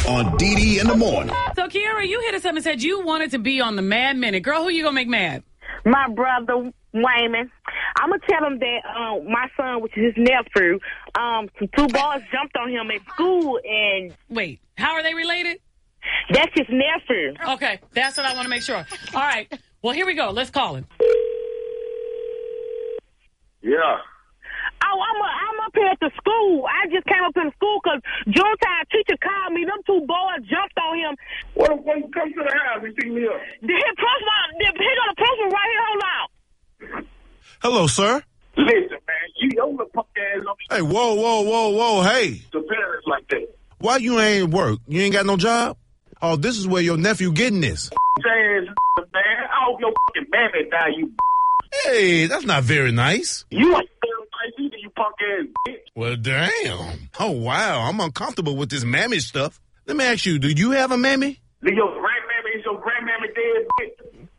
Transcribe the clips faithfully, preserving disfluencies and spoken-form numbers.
on D D in the morning. So, Kiara, you hit us up and said you wanted to be on the Mad Minute. Girl, who you gonna make mad? My brother, Wayman. I'm going to tell him that um, my son, which is his nephew, um, some two boys jumped on him at school and... Wait, how are they related? That's his nephew. Okay, that's what I want to make sure. All right, well, here we go. Let's call him. Yeah. Oh, I'm, a, I'm up here at the school. I just came up in the school because Junetime teacher called me. Them two boys jumped on him. Well, when you come to the house and pick me up. The his principal, the, he got a principal right here. Hold on. Hello, sir. Listen, man, you don't look punk ass on me. Hey, whoa, whoa, whoa, whoa, hey. The parents like that. Why you ain't work? You ain't got no job? Oh, this is where your nephew getting this. Ass, man. I hope your fucking mammy die, you. Hey, that's not very nice. You ain't very nice either, you punk ass bitch. Well, damn. Oh, wow. I'm uncomfortable with this mammy stuff. Let me ask you, do you have a mammy? Your grandmammy is your grandmammy dead, bitch.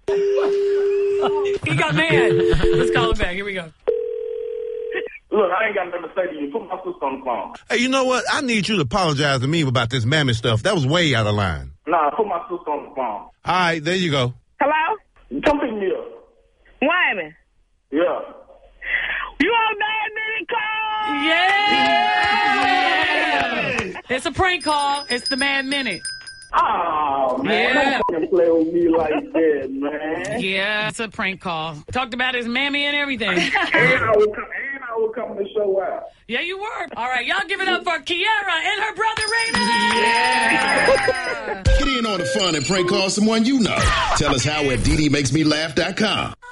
He got mad. Let's call him back. Here we go. Look, I ain't got nothing to say to you. Put my sister on the phone. Hey, you know what? I need you to apologize to me about this mammy stuff. That was way out of line. Nah, put my sister on the phone. All right, there you go. Hello? Come pick me up. Wayman. Yeah. You on Mad Minute call? Yeah! It's a prank call. It's the Mad Minute. Oh, man. Yeah. Don't fucking play with me like that, man. Yeah, it's a prank call. Talked about his mammy and everything. And I will come, and I will come to show out. Yeah, you were. All right, y'all give it up for Kiara and her brother Raymond. Yeah. Get in on the fun and prank call someone you know. Tell us how at D D makes me laugh dot com.